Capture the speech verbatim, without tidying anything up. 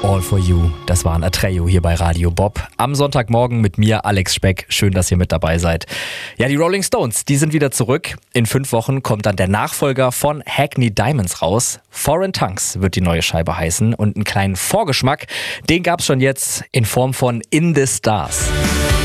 All for You, das war ein Atreyu hier bei Radio Bob. Am Sonntagmorgen mit mir, Alex Speck. Schön, dass ihr mit dabei seid. Ja, die Rolling Stones, die sind wieder zurück. In fünf Wochen kommt dann der Nachfolger von Hackney Diamonds raus. Foreign Tongues wird die neue Scheibe heißen. Und einen kleinen Vorgeschmack, den gab's schon jetzt in Form von In the Stars.